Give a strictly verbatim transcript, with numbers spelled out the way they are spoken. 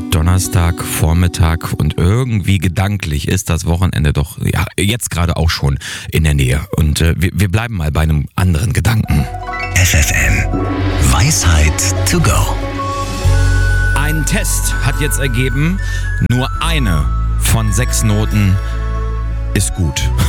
Donnerstag, Vormittag und irgendwie gedanklich ist das Wochenende doch ja, jetzt gerade auch schon in der Nähe. Und äh, wir, wir bleiben mal bei einem anderen Gedanken. F F M. Weisheit to go. Ein Test hat jetzt ergeben, nur eine von sechs Noten ist gut.